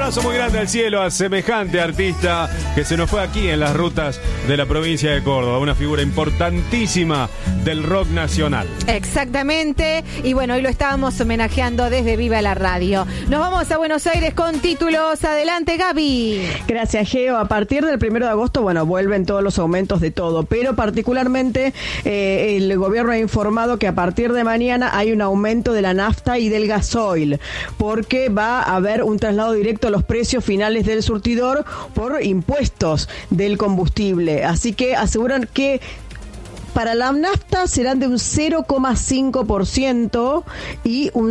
abrazo muy grande al cielo a semejante artista que se nos fue aquí en las rutas de la provincia de Córdoba, una figura importantísima del rock nacional. Exactamente, y bueno, hoy lo estábamos homenajeando desde Viva la Radio. Nos vamos a Buenos Aires con títulos. Adelante, Gaby. Gracias, Geo. A partir del 1 de agosto, bueno, vuelven todos los aumentos de todo, pero particularmente el gobierno ha informado que a partir de mañana hay un aumento de la nafta y del gasoil, porque va a haber un traslado directo a los precios finales del surtidor por impuestos del combustible. Así que aseguran que para la nafta serán de un 0,5% y un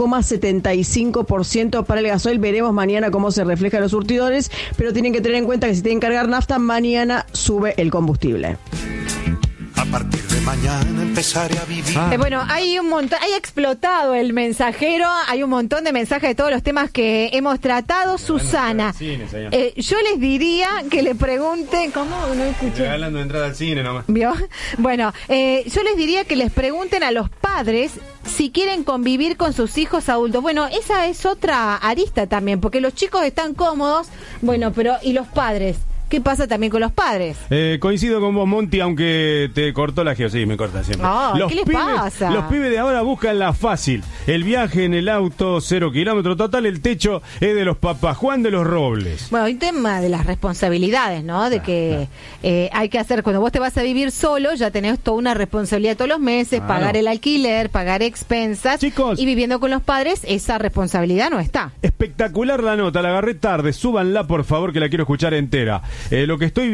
0,75% para el gasoil. Veremos mañana cómo se refleja en los surtidores, pero tienen que tener en cuenta que si tienen que cargar nafta, mañana sube el combustible. A partir de mañana empezaré a vivir. Bueno, hay un montón, hay explotado el mensajero, hay un montón de mensajes de todos los temas que hemos tratado. Susana, yo les diría que le pregunten, ¿cómo? No escuché. Regalando entrada al cine nomás. ¿Vio? Bueno, yo les diría que les pregunten a los padres si quieren convivir con sus hijos adultos. Bueno, esa es otra arista también, porque los chicos están cómodos, bueno, pero ¿y los padres? ¿Qué pasa también con los padres? Coincido con vos, Monty, aunque te cortó la Geo. Sí, me corta siempre. Oh, ¿qué les pasa? Los pibes de ahora buscan la fácil. El viaje en el auto, 0 kilómetros. Total, el techo es de los papás. Juan de los Robles. Bueno, hay un tema de las responsabilidades, ¿no? De que hay que hacer, cuando vos te vas a vivir solo, ya tenés toda una responsabilidad todos los meses, pagar el alquiler, pagar expensas. Chicos, y viviendo con los padres, esa responsabilidad no está. Espectacular la nota, la agarré tarde. Súbanla, por favor, que la quiero escuchar entera. Lo que estoy